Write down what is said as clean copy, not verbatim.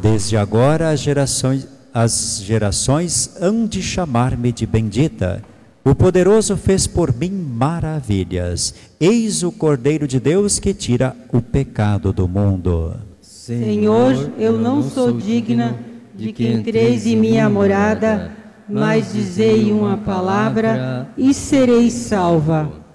Desde agora as gerações hão de chamar-me de bendita. O poderoso fez por mim maravilhas. Eis o Cordeiro de Deus que tira o pecado do mundo. Senhor, eu não sou digna de que entreis em minha morada, mas dizei uma palavra e serei salva.